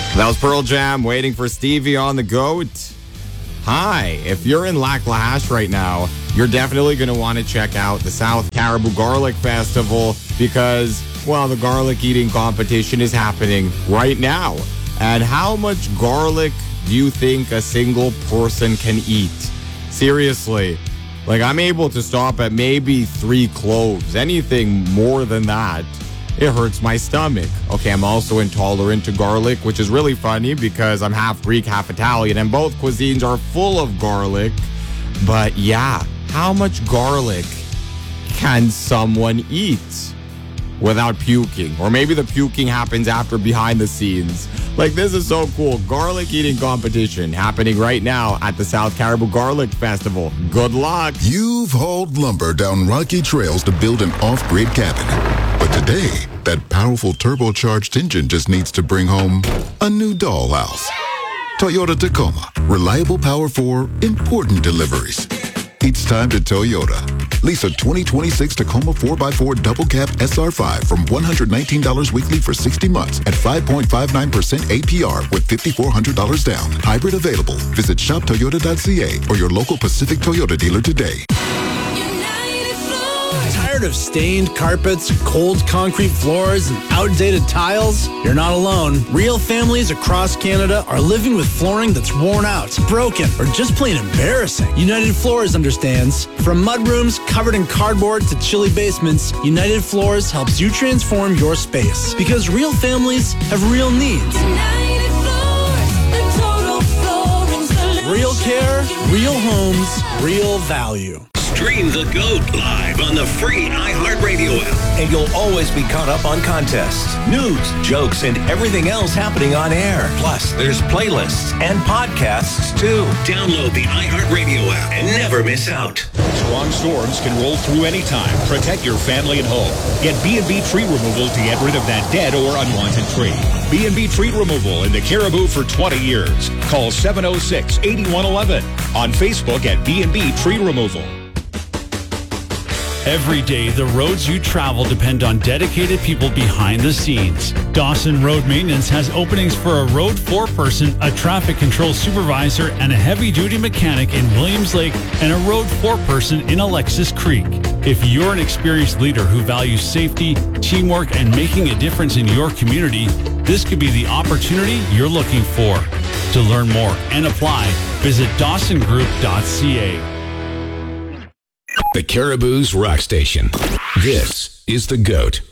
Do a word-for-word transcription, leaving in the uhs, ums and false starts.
That was Pearl Jam, Waiting for Stevie on the Goat. Hi, if you're in Lac La Hache right now, you're definitely going to want to check out the South Caribou Garlic Festival because, well, the garlic eating competition is happening right now. And how much garlic do you think a single person can eat? Seriously. Like, I'm able to stop at maybe three cloves. Anything more than that, it hurts my stomach. Okay, I'm also intolerant to garlic, which is really funny because I'm half Greek, half Italian, and both cuisines are full of garlic. But yeah, how much garlic can someone eat without puking? Or maybe the puking happens after behind the scenes. Like, this is so cool. Garlic eating competition happening right now at the South Caribou Garlic Festival. Good luck. You've hauled lumber down rocky trails to build an off-grid cabin. But today, that powerful turbocharged engine just needs to bring home a new dollhouse. Toyota Tacoma. Reliable power for important deliveries. It's time to Toyota. Lease a twenty twenty-six Tacoma four by four Double Cab S R five from one hundred nineteen dollars weekly for sixty months at five point five nine percent A P R with five thousand four hundred dollars down. Hybrid available. Visit shop toyota dot c a or your local Pacific Toyota dealer today. Tired of stained carpets, cold concrete floors, and outdated tiles? You're not alone. Real families across Canada are living with flooring that's worn out, broken, or just plain embarrassing. United Floors understands. From mudrooms covered in cardboard to chilly basements, United Floors helps you transform your space. Because real families have real needs. United Floors, the total flooring solution. Real care, real homes, real value. Stream The GOAT live on the free iHeartRadio app. And you'll always be caught up on contests, news, jokes, and everything else happening on air. Plus, there's playlists and podcasts, too. Download the iHeartRadio app and never miss out. Strong storms can roll through anytime. Protect your family and home. Get B and B Tree Removal to get rid of that dead or unwanted tree. B and B Tree Removal in the Caribou for twenty years. Call seven oh six, eight one one one. On Facebook at B and B Tree Removal. Every day, the roads you travel depend on dedicated people behind the scenes. Dawson Road Maintenance has openings for a road four-person, a traffic control supervisor, and a heavy-duty mechanic in Williams Lake, and a road four-person in Alexis Creek. If you're an experienced leader who values safety, teamwork, and making a difference in your community, this could be the opportunity you're looking for. To learn more and apply, visit dawson group dot c a. The Caribou's Rock Station. This is The GOAT.